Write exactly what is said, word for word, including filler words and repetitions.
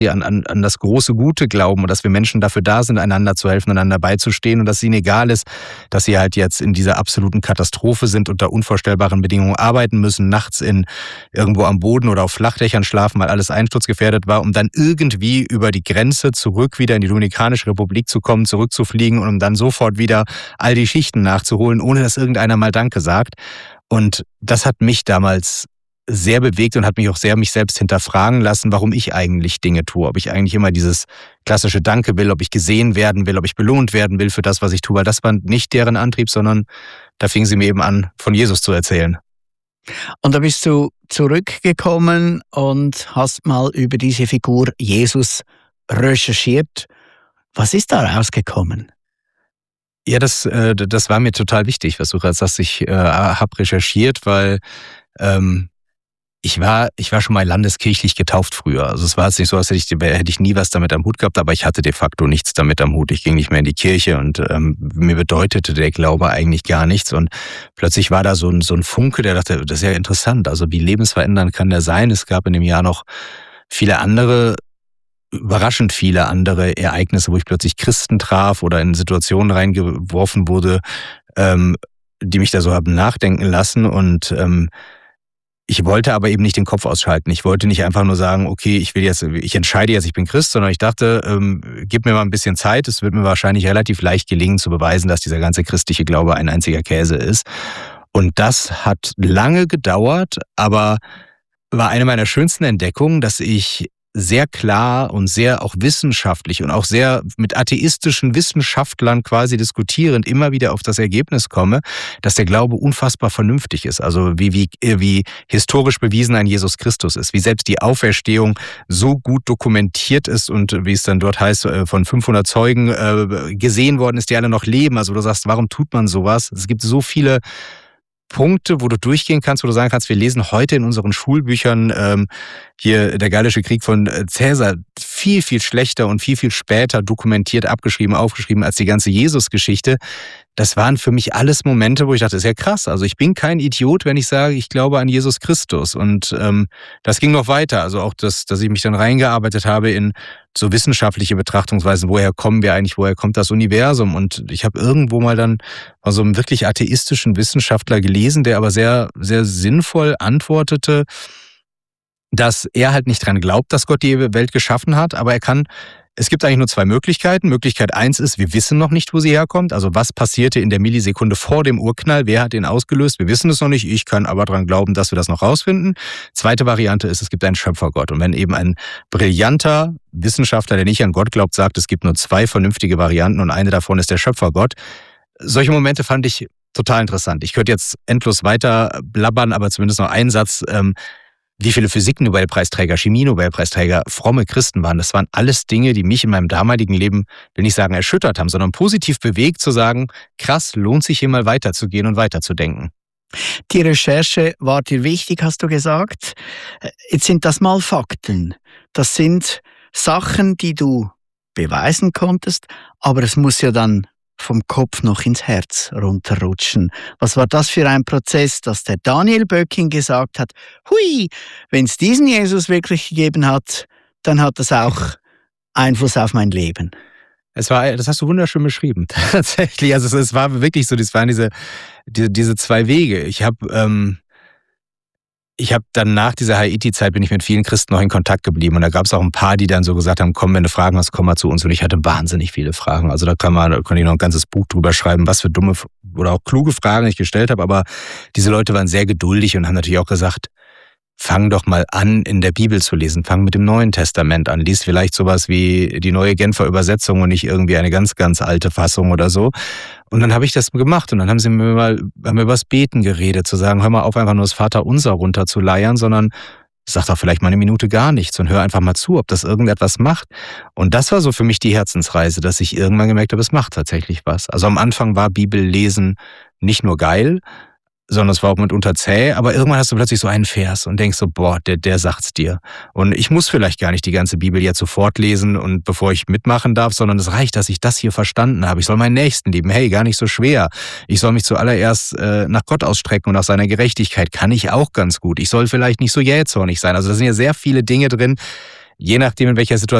an, an, an das große Gute glauben und dass wir Menschen dafür da sind, einander zu helfen, einander beizustehen und dass es ihnen egal ist, dass sie halt jetzt in dieser absoluten Katastrophe sind, unter unvorstellbaren Bedingungen arbeiten müssen, nachts in irgendwo am Boden oder auf Flachdächern schlafen, weil alles einsturzgefährdet war, um dann irgendwie über die Grenze zurück wieder in die Dominikanische Republik zu kommen, zurückzufliegen und um dann sofort wieder all die Schichten nachzuholen, ohne dass irgendeiner mal Danke sagt. Und das hat mich damals sehr bewegt und hat mich auch sehr mich selbst hinterfragen lassen, warum ich eigentlich Dinge tue. Ob ich eigentlich immer dieses klassische Danke will, ob ich gesehen werden will, ob ich belohnt werden will für das, was ich tue. Weil das war nicht deren Antrieb, sondern da fingen sie mir eben an, von Jesus zu erzählen. Und da bist du zurückgekommen und hast mal über diese Figur Jesus recherchiert. Was ist da rausgekommen? Ja, das, äh, das war mir total wichtig, was du gerade sagst. Ich äh, habe recherchiert, weil ähm, Ich war, ich war schon mal landeskirchlich getauft früher. Also es war jetzt nicht so, als hätte ich, hätte ich nie was damit am Hut gehabt, aber ich hatte de facto nichts damit am Hut. Ich ging nicht mehr in die Kirche und ähm, mir bedeutete der Glaube eigentlich gar nichts. Und plötzlich war da so ein, so ein Funke, der dachte, das ist ja interessant. Also wie lebensverändernd kann der sein? Es gab in dem Jahr noch viele andere, überraschend viele andere Ereignisse, wo ich plötzlich Christen traf oder in Situationen reingeworfen wurde, ähm, die mich da so haben nachdenken lassen. Und ähm, ich wollte aber eben nicht den Kopf ausschalten. Ich wollte nicht einfach nur sagen, okay, ich will jetzt, ich entscheide jetzt, ich bin Christ, sondern ich dachte, ähm, gib mir mal ein bisschen Zeit. Es wird mir wahrscheinlich relativ leicht gelingen zu beweisen, dass dieser ganze christliche Glaube ein einziger Käse ist. Und das hat lange gedauert, aber war eine meiner schönsten Entdeckungen, dass ich sehr klar und sehr auch wissenschaftlich und auch sehr mit atheistischen Wissenschaftlern quasi diskutierend immer wieder auf das Ergebnis komme, dass der Glaube unfassbar vernünftig ist. Also wie, wie, wie historisch bewiesen ein Jesus Christus ist, wie selbst die Auferstehung so gut dokumentiert ist und wie es dann dort heißt, von fünfhundert Zeugen äh, gesehen worden ist, die alle noch leben. Also du sagst, warum tut man sowas? Es gibt so viele Punkte, wo du durchgehen kannst, wo du sagen kannst, wir lesen heute in unseren Schulbüchern ähm, hier der Gallische Krieg von Cäsar viel, viel schlechter und viel, viel später dokumentiert, abgeschrieben, aufgeschrieben als die ganze Jesus-Geschichte. Das waren für mich alles Momente, wo ich dachte, das ist ja krass. Also ich bin kein Idiot, wenn ich sage, ich glaube an Jesus Christus. Und ähm, das ging noch weiter. Also auch, das, dass ich mich dann reingearbeitet habe in so wissenschaftliche Betrachtungsweisen. Woher kommen wir eigentlich? Woher kommt das Universum? Und ich habe irgendwo mal dann von so einem wirklich atheistischen Wissenschaftler gelesen, der aber sehr, sehr sinnvoll antwortete, dass er halt nicht dran glaubt, dass Gott die Welt geschaffen hat, aber er kann, es gibt eigentlich nur zwei Möglichkeiten. Möglichkeit eins ist, wir wissen noch nicht, wo sie herkommt. Also was passierte in der Millisekunde vor dem Urknall? Wer hat den ausgelöst? Wir wissen es noch nicht. Ich kann aber dran glauben, dass wir das noch rausfinden. Zweite Variante ist, es gibt einen Schöpfergott. Und wenn eben ein brillanter Wissenschaftler, der nicht an Gott glaubt, sagt, es gibt nur zwei vernünftige Varianten und eine davon ist der Schöpfergott. Solche Momente fand ich total interessant. Ich könnte jetzt endlos weiter blabbern, aber zumindest noch einen Satz. Ähm, Wie viele Physik-Nobelpreisträger, Chemie-Nobelpreisträger, fromme Christen waren, das waren alles Dinge, die mich in meinem damaligen Leben, will nicht sagen erschüttert haben, sondern positiv bewegt zu sagen, krass, lohnt sich hier mal weiterzugehen und weiterzudenken. Die Recherche war dir wichtig, hast du gesagt. Jetzt sind das mal Fakten. Das sind Sachen, die du beweisen konntest, aber es muss ja dann vom Kopf noch ins Herz runterrutschen. Was war das für ein Prozess, dass der Daniel Böcking gesagt hat, hui, wenn es diesen Jesus wirklich gegeben hat, dann hat das auch Einfluss auf mein Leben. Es war, das hast du wunderschön beschrieben, tatsächlich. Also es, es war wirklich so, es waren diese, diese, diese zwei Wege. Ich habe ähm, Ich habe dann nach dieser Haiti-Zeit bin ich mit vielen Christen noch in Kontakt geblieben und da gab es auch ein paar, die dann so gesagt haben, komm, wenn du Fragen hast, komm mal zu uns. Und ich hatte wahnsinnig viele Fragen. Also da kann man, da konnte ich noch ein ganzes Buch drüber schreiben, was für dumme oder auch kluge Fragen ich gestellt habe. Aber diese Leute waren sehr geduldig und haben natürlich auch gesagt, fang doch mal an, in der Bibel zu lesen. Fang mit dem Neuen Testament an. Lies vielleicht sowas wie die neue Genfer Übersetzung und nicht irgendwie eine ganz, ganz alte Fassung oder so. Und dann habe ich das gemacht und dann haben sie mir mal, haben wir über das Beten geredet, zu sagen, hör mal auf, einfach nur das Vaterunser runterzuleiern, sondern sag doch vielleicht mal eine Minute gar nichts und hör einfach mal zu, ob das irgendetwas macht. Und das war so für mich die Herzensreise, dass ich irgendwann gemerkt habe, es macht tatsächlich was. Also am Anfang war Bibellesen nicht nur geil, sondern es war auch mitunter zäh, aber irgendwann hast du plötzlich so einen Vers und denkst so, boah, der, der sagt's dir. Und ich muss vielleicht gar nicht die ganze Bibel jetzt sofort lesen und bevor ich mitmachen darf, sondern es reicht, dass ich das hier verstanden habe. Ich soll meinen Nächsten lieben. Hey, gar nicht so schwer. Ich soll mich zuallererst äh, nach Gott ausstrecken und nach seiner Gerechtigkeit. Kann ich auch ganz gut. Ich soll vielleicht nicht so jähzornig sein. Also da sind ja sehr viele Dinge drin, je nachdem, in welcher Situation